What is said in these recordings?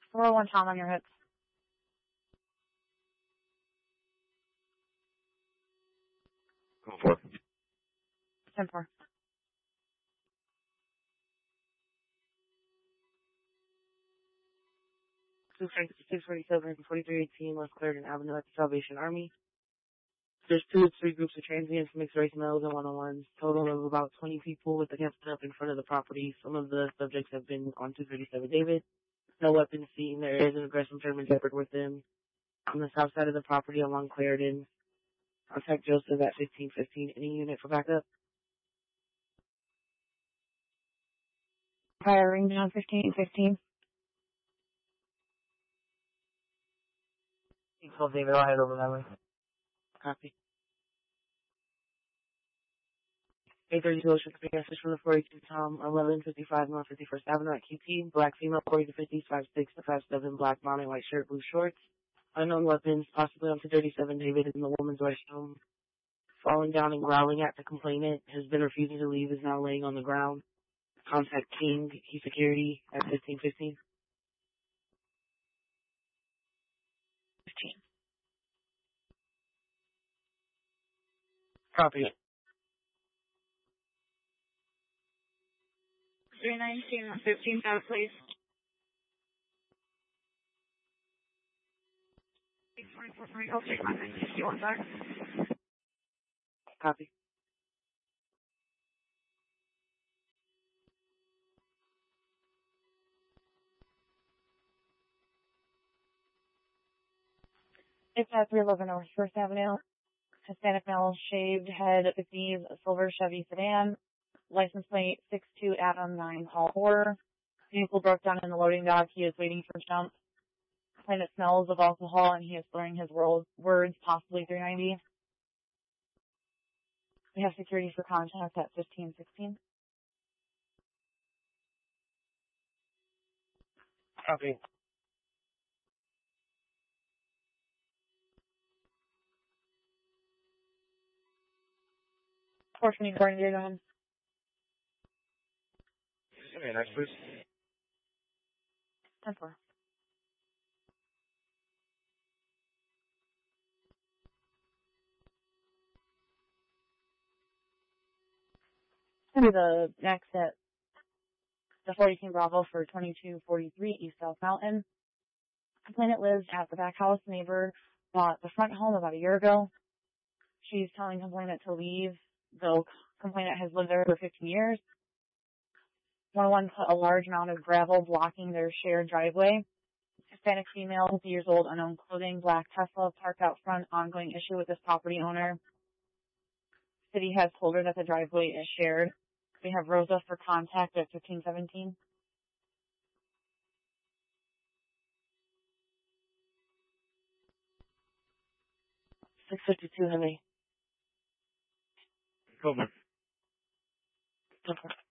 401 Tom on your hits. 4. 10-4. 647-4318 West Clarendon Avenue at the Salvation Army. There's 2 to 3 groups of transients, mixed race males and one-on-ones. Total of about 20 people with the camp set up in front of the property. Some of the subjects have been on 237 David. No weapons seen. There is an aggressive German Shepherd with them. On the south side of the property along Clarendon. Contact Joseph at 1515. Any unit for backup? Fire ring down 1515. 12 David, I'll head over that way. Copy. 832 Ocean Creek, message from the 482 Tom, 1155 North 51st Avenue at QT. Black female, 40 to 50, 5'6 to 5'7, black bonnet, white shirt, blue shorts. Unknown weapons, possibly on 237 David in the woman's restroom. Falling down and growling at the complainant. Has been refusing to leave, is now laying on the ground. Contact King, Key Security at 1515. 15. Copy. 319, 15th out, please. 844, I'll take my 961 back. Copy. It's at 311 North 1st Avenue. Hispanic male, shaved head, 50s, silver Chevy sedan. License plate 62 Adam 9 Hall 4. Vehicle broke down in the loading dock. He is waiting for jump. Complainant smells of alcohol and he is slurring his words, possibly 390. We have security for contact at 1516. Copy. Fortunately, according to him. Okay, next please. 10-4. The next at the 40 King Bravo for 2243 East South Mountain. Complainant lives at the back house. Neighbor bought the front home about a year ago. She's telling complainant to leave, though complainant has lived there for 15 years. 101 put a large amount of gravel blocking their shared driveway. Hispanic female, 50 years old, unknown clothing, black Tesla parked out front, ongoing issue with this property owner. City has told her that the driveway is shared. We have Rosa for contact at 1517. 652 Henry. Over. 10-4.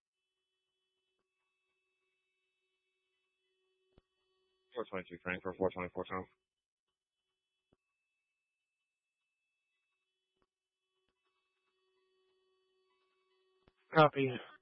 422 Frank for 424 Tom. Copy.